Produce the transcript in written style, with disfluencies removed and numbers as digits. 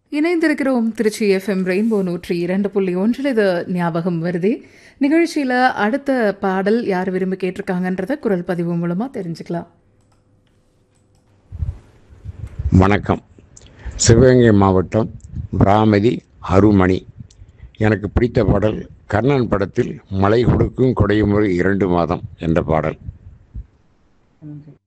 இணைந்திருக்கிறோம் Trichy FM rainbow 102.1. இது ஞாபகம் வருதே நிகழ்ச்சியில் அடுத்த பாடல் யார் விரும்பி கேட்டிருக்காங்கன்றத குரல் பதிவு மூலமாக தெரிஞ்சுக்கலாம். வணக்கம். சிவகங்கை மாவட்டம் பிராமதி அருமணி. எனக்கு பிடித்த பாடல் கர்ணன் படத்தில் மலை கொடுக்கும் கொடைமுறை 2 மாதம் என்ற பாடல்.